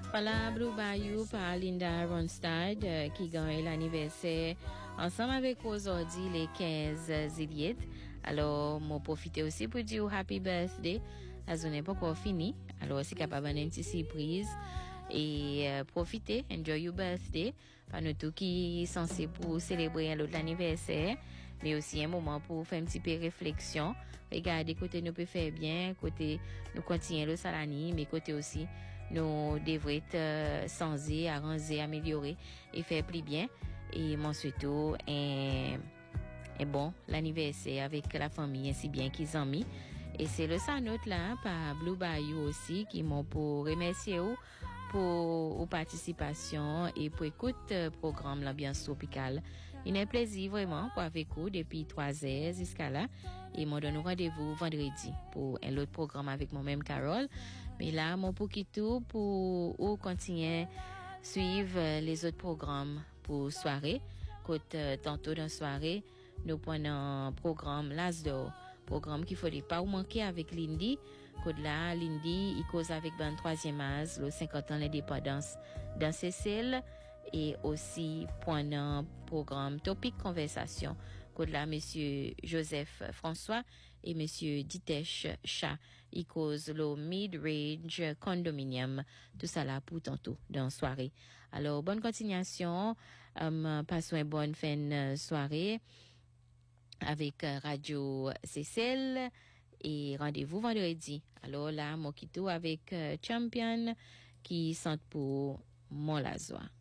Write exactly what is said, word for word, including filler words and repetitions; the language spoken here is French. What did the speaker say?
Voilà, Blue Bayou par Linda Ronstadt euh, qui gagne l'anniversaire ensemble avec aujourd'hui les quinze juillet. Alors, moi profiter aussi pour dire happy birthday. La journée n'est pas encore finie. Alors, c'est capable d'une petite surprise. Et euh, profitez, enjoy your birthday. Pas nous tous qui sont censés pour célébrer l'autre anniversaire, mais aussi un moment pour faire un petit peu réflexion. Regardez côté nous peut faire bien, côté nous continuer le salani, mais côté aussi nous devons être euh, sensés, arranger, améliorer et faire plus bien. Et moi surtout un, un bon l'anniversaire avec la famille ainsi bien qu'ils ont mis. Et c'est le sanote là par Blue Bayou aussi qui m'ont pour remercier vous pour vos participation et pour écouter le programme L'Ambiance Tropicale. Il est un plaisir vraiment pour avec vous depuis trois heures jusqu'à là. Et moi donne rendez-vous vendredi pour un autre programme avec moi-même Carole. Mais là, mon pour qui tout pour ou continuer suivre les autres programmes pour soirée. Côté tantôt dans soirée, nous prenons un programme Lasdo. Programme qu'il faut pas manquer avec Lindy. Code là, Lindy, il cause avec le troisième âge, le cinquante ans d'indépendance dans ses cells et aussi pendant programme topic conversation. Code là, monsieur Joseph François et monsieur Ditesh Chat, il cause le mid-range condominium. Tout ça là pour tantôt dans la soirée. Alors, bonne continuation. Um, passons une bonne fin de soirée avec Radio Cécile et rendez-vous vendredi. Alors là, Mokito avec euh, Champion qui sont pour Molazoa.